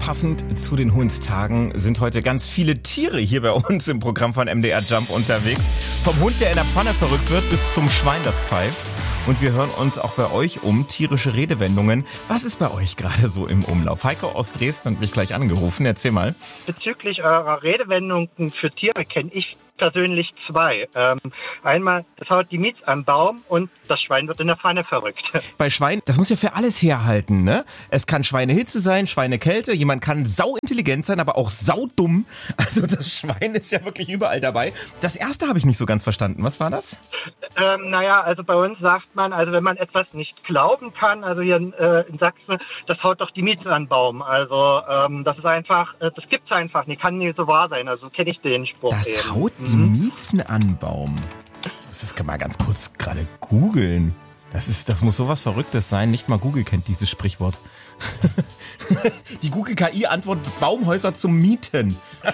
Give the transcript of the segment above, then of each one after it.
Passend zu den Hundstagen sind heute ganz viele Tiere hier bei uns im Programm von MDR Jump unterwegs. Vom Hund, der in der Pfanne verrückt wird, bis zum Schwein, das pfeift. Und wir hören uns auch bei euch um tierische Redewendungen. Was ist bei euch gerade so im Umlauf? Heiko aus Dresden hat mich gleich angerufen. Erzähl mal. Bezüglich eurer Redewendungen für Tiere kenne ich persönlich zwei. Einmal, das haut die Mietz am Baum und das Schwein wird in der Pfanne verrückt. Bei Schwein, das muss ja für alles herhalten, ne? Es kann Schweinehitze sein, Schweinekälte, jemand kann sauintelligent sein, aber auch saudumm. Also das Schwein ist ja wirklich überall dabei. Das erste habe ich nicht so ganz verstanden. Was war das? Also bei uns sagt man, also wenn man etwas nicht glauben kann, also hier in Sachsen, das haut doch die Mietz an den Baum. Also das ist einfach, das gibt's einfach nicht, kann nie so wahr sein. Also kenne ich den Spruch Das eben. haut die Miezen an den Baum. Ich muss das mal ganz kurz gerade googeln. Das muss sowas Verrücktes sein. Nicht mal Google kennt dieses Sprichwort. Die Google-KI antwortet Baumhäuser zum Mieten.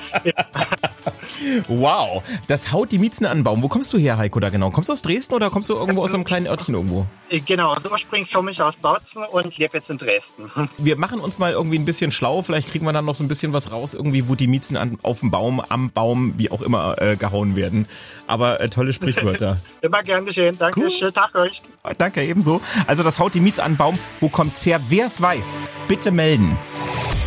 Wow, das haut die Miezen an den Baum. Wo kommst du her, Heiko, da genau? Kommst du aus Dresden oder kommst du irgendwo aus einem kleinen Örtchen irgendwo? Genau, also ursprünglich komme ich aus Bautzen und lebe jetzt in Dresden. Wir machen uns mal irgendwie ein bisschen schlau. Vielleicht kriegen wir dann noch so ein bisschen was raus, irgendwie, wo die Miezen auf dem Baum, am Baum, wie auch immer, gehauen werden. Aber tolle Sprichwörter. Immer gern geschehen. Danke, Cool. Schönen Tag euch. Danke, ebenso. Also das haut die Mietz an den Baum. Wo kommt's her? Wer es weiß, bitte melden.